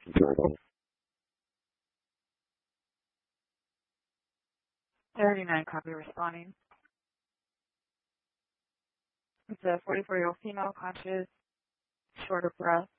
39 copy responding. It's a 44-year-old female, conscious, short of breath.